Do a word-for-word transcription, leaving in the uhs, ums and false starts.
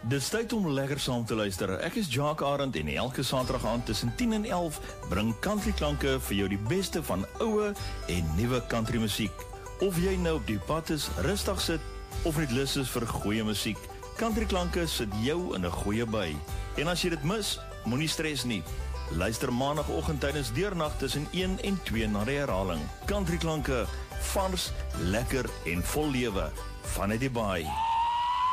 Dis tyd om lekker saam te luister. Ek is Jacques Arend en elke Saterdag aand tussen tien en elf bring Country Klanke vir jou die beste van oue en nuwe country musiek. Of jy nou op die pad is, rustig sit of net lus is vir goeie musiek, Country Klanke sit jou in 'n goeie by. En as jy dit mis, moenie stres nie. Luister maandagooggend tydens deurnag tussen een en twee na die herhaling. Country Klanke, vars, lekker en vol lewe vanuit die baai.